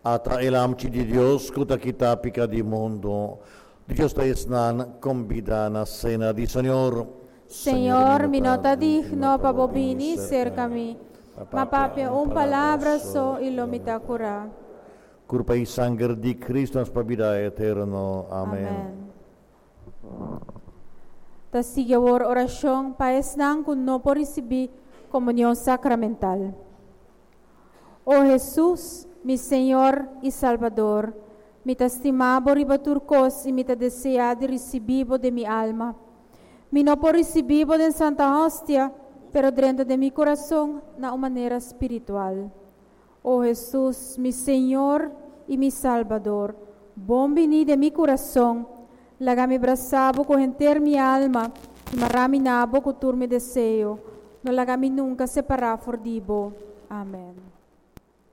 At ilamci di Dios kuta kita pika di mundo. Dios tayo nan kombida na cena di Señor. Señor, mi nota digno pabobini ser kami. Mapapia palabra so ilomita cura. Curpa y sangre di Cristo nos pabida eterno. Amen. Tas sigawar orasyon paes nang kuno po recibi komunyon sacramental. O Jesus, mi Señor y Salvador, mi estimabo ribaturcos y mi desea de recibivo de mi alma. Mi no por recibivo de Santa Hostia, pero dentro de mi corazón na una manera espiritual. Oh Jesús, mi Señor y mi Salvador, bombini de mi corazón, lagami brasabo cohenter mi alma, y marami nabo cutur mi deseo, no lagami nunca separar fordibo. Amén.